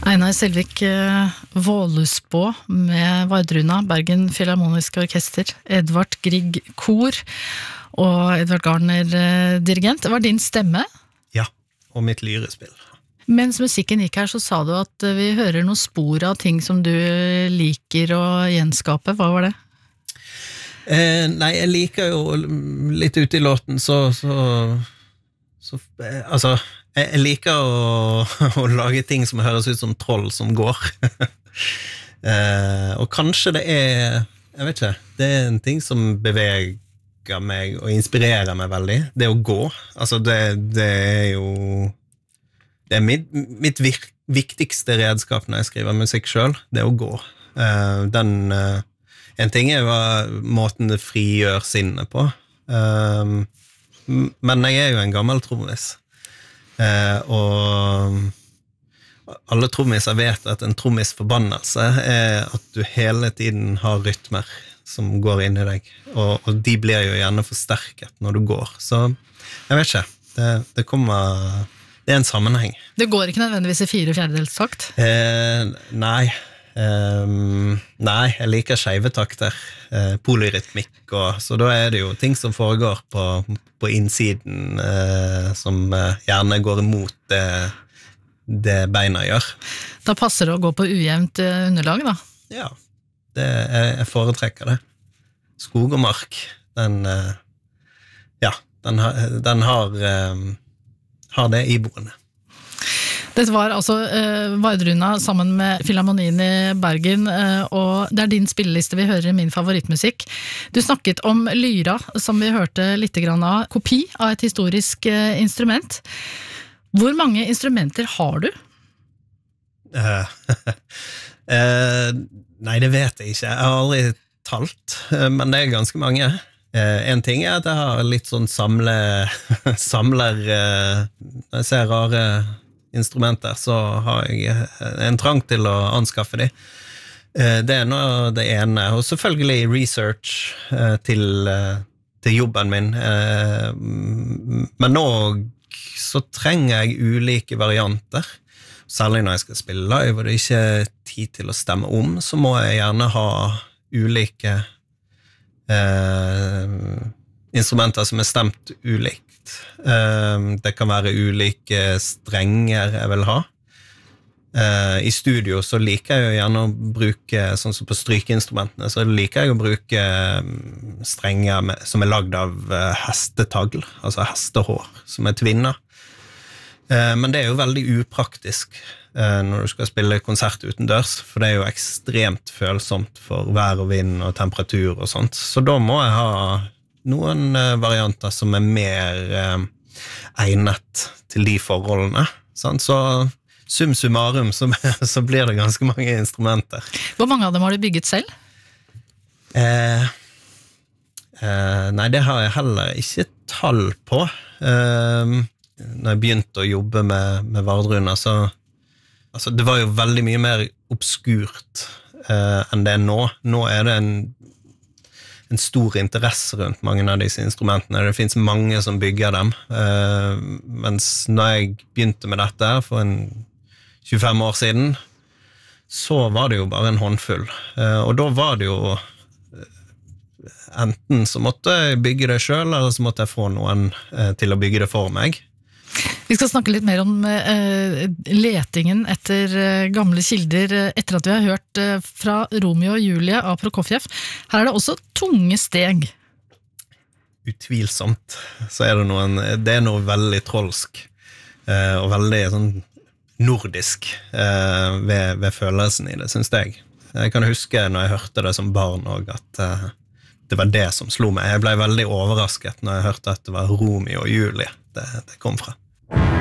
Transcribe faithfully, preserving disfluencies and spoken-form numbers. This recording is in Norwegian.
Einar Selvik eh, Vålusbå med Vardruna, Bergen Filharmoniske Orkester, Edvard Grieg Kor og Edvard Garner eh, dirigent. Det var din stemme. Ja, og mitt lyrespill. Mens musikken gikk her, så sa du at vi hører noen spor av ting som du liker å gjenskape. Hva var det? Eh, nei, jeg liker jo litt ute i låten, så, så, så eh, altså, jeg, jeg liker å, å lage ting som høres ut som troll som går. eh, og kanskje det er, jeg vet ikke, det er en ting som beveger meg og inspirerer meg veldig. Det å gå, altså det, det er jo, det er mitt, mitt vir- viktigste redskap når jeg skriver musikk selv, det å gå. Eh, den... Eh, En ting er jo måten det frigjør sinnet på, um, men jeg er jo en gammel trommis, uh, og alle trommiser vet at en trommis forbannelse er at du hele tiden har rytmer som går inn i deg, og, og de blir jo gjerne forsterket når du går, så jeg vet ikke, det, det kommer, det er en sammenheng. Det går ikke nødvendigvis i fire fjerdedels takt? Eh, nei, Um, nei, jeg liker skeive takter, uh, polyrytmikk, og, så da er det jo ting som foregår på, på innsiden uh, som uh, gjerne går imot det, det beina gjør. Da passer det å gå på ujevnt uh, underlag, da? Ja, det, jeg, jeg foretrekker det. Skog og mark, den, uh, ja, den, den har, um, har det iboende. Dette var altså uh, Vardruna sammen med Filharmonien i Bergen, uh, og det er din spilleliste vi hører i min favorittmusikk. Du snakket om lyra, som vi hørte litt grann av, kopi av et historisk uh, instrument. Hvor mange instrumenter har du? Uh, uh, nei, det vet jeg ikke. Jeg har aldri talt, uh, men det er ganske mange. Uh, en ting er at jeg har litt sånn samle, samler, uh, jeg ser rare instrumenter, så har jeg en trang til å anskaffe de. Det er noe det ene, og selvfølgelig research til, til jobben min, men nå så trenger jeg ulike varianter, særlig når jeg skal spille live, og det er ikke tid til å stemme om, så må jeg gjerne ha ulike eh, instrumenter som er stemt ulikt. Det kan være ulike strenger jeg vil ha. I studio så liker jeg jo gjerne å bruke, sånn som på strykeinstrumentene, så liker jeg å bruke strenger med, som er lagd av hestetagl, altså hestehår, som er tvinnet. Men det er jo veldig upraktisk når du skal spille konsert utendørs, for det er jo ekstremt følsomt for vær og vind og temperatur og sånt, så da må jeg ha noen varianter som er mer eh, egnet til de forholdene. Sant? Så sum summarum så, så blir det ganske mange instrumenter. Hvor mange av dem har du bygget selv? Eh, eh, nei, det har jeg heller ikke tall på. Eh, når jeg begynte å jobbe med, med Vardruna, så altså, det var jo veldig mye mer obskurt eh, enn det er nå. Nå er det en en stor interesse rundt mange av disse instrumentene. Det finnes mange som bygger dem. Uh, mens når jeg begynte med dette for en tjuefem år siden, så var det jo bare en håndfull. Uh, og da var det jo enten så måtte jeg bygge det selv, eller så måtte jeg få noen uh, til å bygge det for meg. Vi skal snakke litt mer om uh, letingen etter uh, gamle kilder uh, etter at vi har hørt uh, fra Romeo og Julie av Prokofjev. Her er det også tunge steg. Utvilsomt så er det noen, det er noe veldig trolsk uh, og veldig sånn nordisk uh, ved, ved følelsen i det, synes jeg. Jeg kan huske når jeg hørte det som barn også, at uh, det var det som slo meg. Jeg ble veldig overrasket når jeg hørte at det var Romeo og Julie det, det kom fra.